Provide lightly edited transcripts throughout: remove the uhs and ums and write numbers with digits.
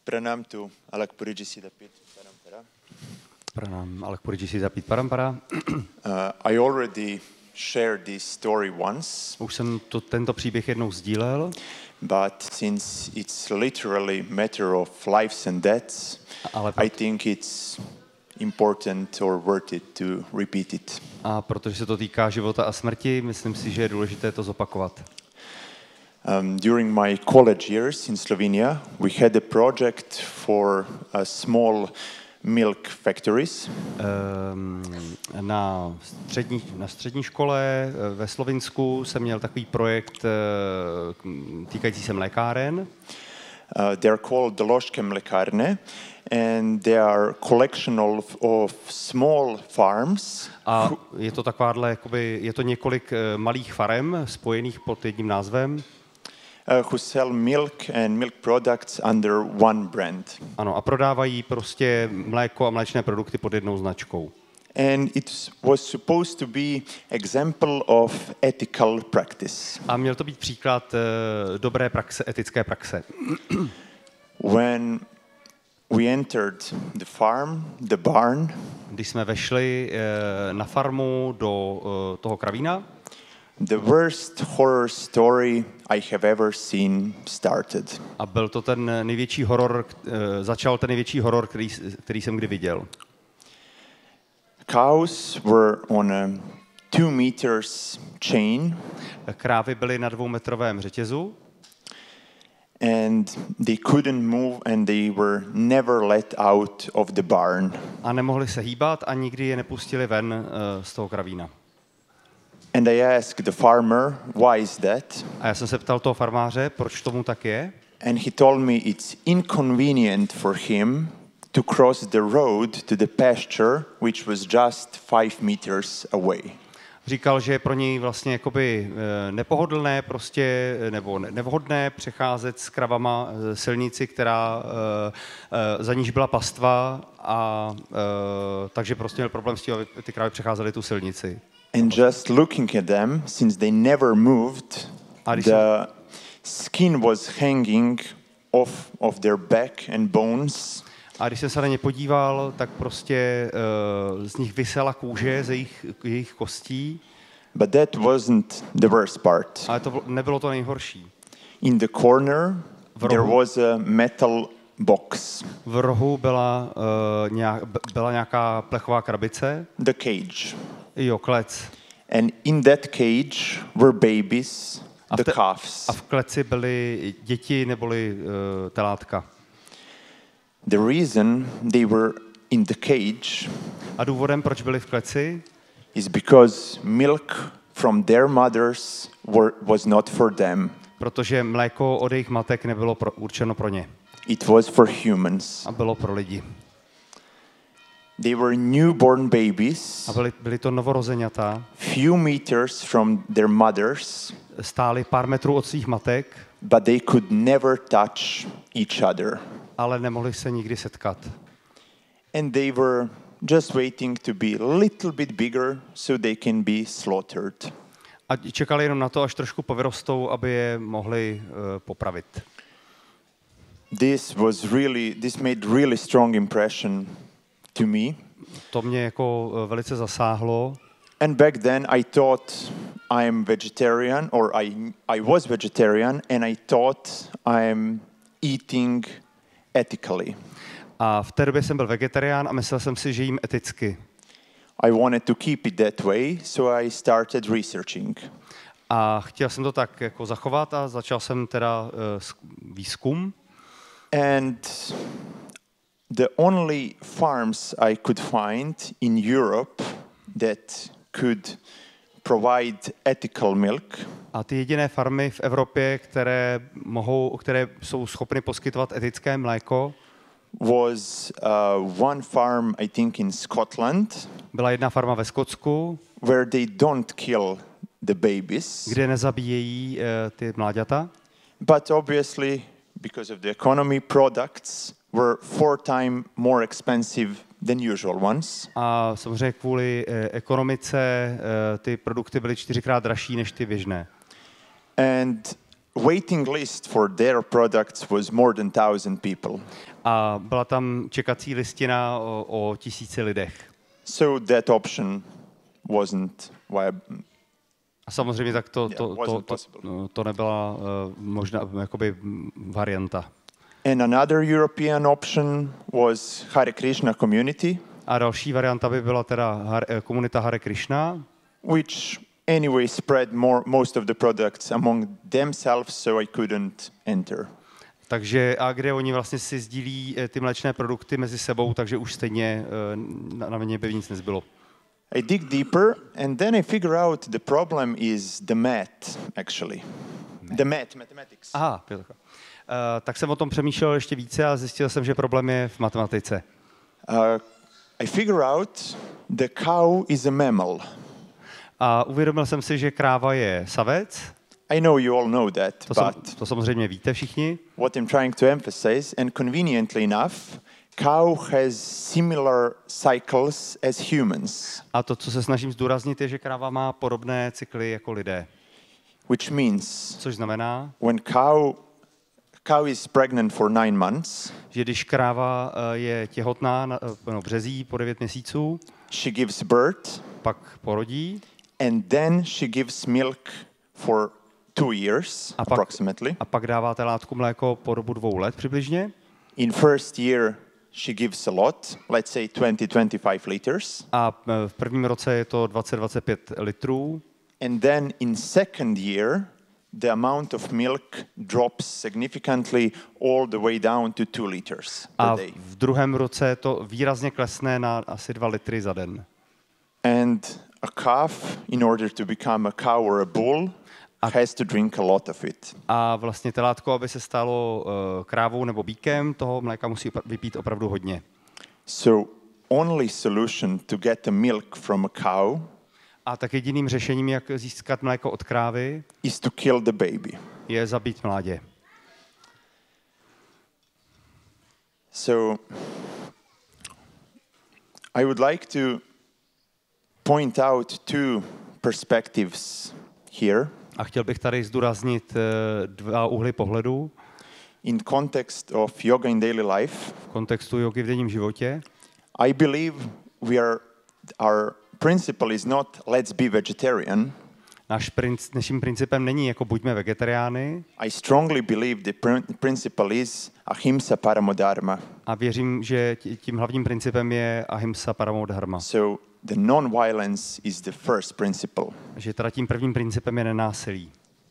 Pranam tu Alakpuriji Siddhapit Parampara. Pranam Alakpuriji Siddhapit Parampara. I already shared this story once, Už jsem tento příběh jednou sdílel, but since it's literally matter of lives and deaths, ale I think it's important or worth it to repeat it. a protože se to týká života a smrti, myslím si, že je důležité to zopakovat. During my college years in Slovenia, we had a project for a small milk factories. Na střední škole ve Slovinsku jsem měl takový projekt týkající se mlékáren. They're called Dološke mlekárne, and they are collection of small farms. A je to takováhle, jakoby, je to několik malých farem spojených pod jedním názvem. Who sell milk and milk products under one brand. Ano, a prodávají prostě mléko a mléčné produkty pod jednou značkou. And it was supposed to be example of ethical practice. A měl to být příklad dobré praxe, etické praxe. When we entered the farm, the barn, Když jsme vešli na farmu do toho kravína, the worst horror story I have ever seen started. a byl to ten největší horor, začal ten největší horor, který jsem kdy viděl. Cows were on a 2 meters chain, Krávy byly na 2metrovém řetězu and they couldn't move and they were never let out of the barn. a nemohly se hýbat a nikdy je nepustili ven z toho kravína. And I asked the farmer, why is that? A já jsem se ptal toho farmáře, proč tomu tak je. And he told me it's inconvenient for him to cross the road to the pasture, which was just 5 meters away. Říkal, že je pro něj vlastně jakoby nepohodlné prostě, nebo nevhodné přecházet s kravama silnici, která za níž byla pastva, a takže prostě měl problém s tím, aby ty krávy přecházely tu silnici. And just looking at them, since they never moved, the skin was hanging off their back and bones. A když jsem se na ně podíval, tak prostě z nich visela kůže ze jejich kostí. But that wasn't the worst part. Ale to nebylo to nejhorší. In the corner, there was a metal box. V rohu byla nějaká plechová krabice. The cage. Jo, klec. And in that cage were babies, the calves. A v kleci byly děti neboli telátka. The reason they were in the cage A důvodem, proč byli v kleci, is because milk from their mothers was not for them. Protože mléko od jejich matek nebylo určeno pro ně. It was for humans. A bylo pro lidi. They were newborn babies. A byli to novorozeňata. Few meters from their mothers. Stáli pár metrů od svých matek. But they could never touch each other. Ale nemohli se nikdy setkat. And they were just waiting to be a little bit bigger so they can be slaughtered. A čekali jenom na to, až trošku povyrostou, aby je mohli popravit. This made really strong impression to me. To mě jako velice zasáhlo. And back then I thought I am vegetarian, or I was vegetarian, and I thought I am eating ethically. A v té době jsem byl vegetarián a myslel jsem si, že jím eticky. I wanted to keep it that way, so I started researching. A chtěl jsem to tak jako zachovat a začal jsem teda výzkum. And the only farms I could find in Europe that could provide ethical milk. A ty jediné farmy v Evropě, které jsou schopny poskytovat etické mléko, was one farm, I think, in Scotland. Byla jedna farma ve Skotsku, where they don't kill the babies. Kde nezabíjejí ty mláďata. But obviously, because of the economy, products were 4 times more expensive than usual ones. A samozřejmě kvůli ekonomice ty produkty byly 4krát dražší než ty běžné. And waiting list for their products was more than 1,000 people. A byla tam čekací listina o 1000 lidech. So that option wasn't viable. A samozřejmě tak to nebyla možná jakoby varianta. And another European option was Hare Krishna community. A další varianta by byla teda komunita Hare Krishna, which anyway spread most of the products among themselves, so I couldn't enter. Takže a kde oni vlastně si sdílí ty mléčné produkty mezi sebou, takže už stejně na mě by nic nezbylo. I dig deeper and then I figure out the problem is the math, actually. Mathematics. Aha, tak jsem o tom přemýšlel ještě více a zjistil jsem, že problém je v matematice. I figure out the cow is a mammal. A uvědomil jsem si, že kráva je savec. I know you all know that, to samozřejmě víte všichni. What I'm trying to emphasize, and conveniently enough, cow has similar cycles as humans. A to, co se snažím zdůraznit, je, že kráva má podobné cykly jako lidé. Which means, což znamená, when cow is pregnant for 9 months, že když kráva je těhotná, březí po 9 měsíců, she gives birth, pak porodí, and then she gives milk for 2 years, approximately. A pak dává telátku mléko po dobu 2 let přibližně. In first year she gives a lot, let's say 20-25 liters. A v prvním roce je to 20-25 litrů. And then in second year the amount of milk drops significantly all the way down to 2 liters per day. A v druhém roce to výrazně klesne na asi 2 litry za den. And a calf, in order to become a cow or a bull, has to drink a lot of it. A vlastně telátko, aby se stalo krávou nebo býkem, toho mléka musí vypít opravdu hodně. So only solution to get the milk from a cow a tak jediným řešením, jak získat mléko od krávy, is to kill the baby. Je zabít mládě. So I would like to point out 2 perspectives here. A chtěl bych tady zdůraznit 2 úhly pohledu. In context of yoga in daily life. V kontextu jogy v denním životě. I believe our principle is not let's be vegetarian. Naším principem není jako buďme vegetariány. I strongly believe the principle is ahimsa paramo dharma. A věřím, že tím hlavním principem je ahimsa paramo dharma. So the non-violence is the first principle. Že teda tím prvním principem je nenásilí.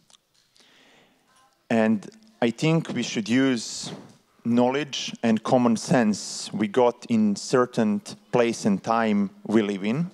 And I think we should use knowledge and common sense we got in certain place and time we live in.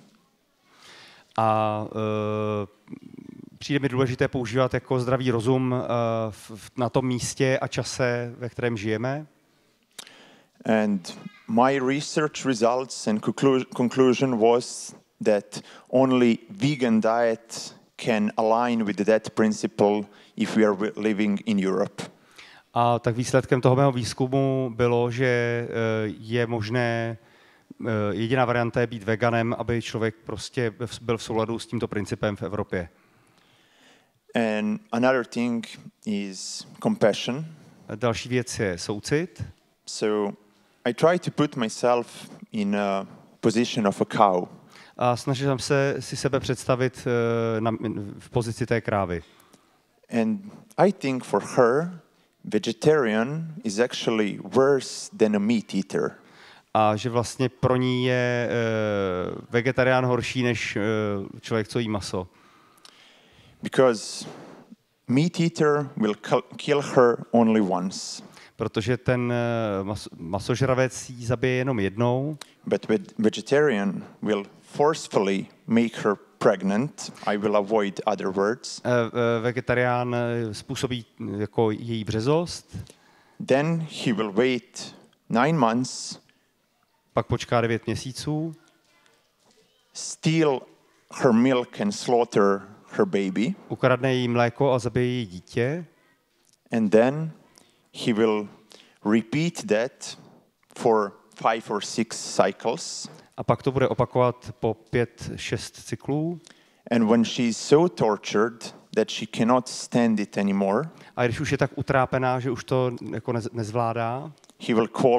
A přijde mi důležité používat jako zdravý rozum na tom místě a čase, ve kterém žijeme. And my research results and conclusion was that only vegan diet can align with that principle if we are living in Europe. A tak výsledkem toho mého výzkumu bylo, že je možné, jediná varianta je být veganem, aby člověk prostě byl v souladu s tímto principem v Evropě. And another thing is compassion. Další věc je soucit. So I try to put myself in a position of a cow. A snažil jsem se si sebe představit v pozici té krávy. And I think for her, vegetarian is actually worse than a meat eater. A že vlastně pro ní je vegetarián horší než člověk, co jí maso. Because meat eater will kill her only once. Protože ten masožravec jí zabije jenom jednou. But vegetarian will forcefully make her pregnant. I will avoid other words. Vegetarián způsobí jako její březost. Then he will wait 9 months. Pak počká 9 měsíců. Steal her milk and slaughter her baby. Ukradne jí mléko a zabije její dítě. And then he will repeat that for 5 or 6 cycles. A pak to bude opakovat po 5-6 cyklů. And when she's so tortured, that she cannot stand it anymore, A když už je tak utrápená, že už to jako nezvládá, he will call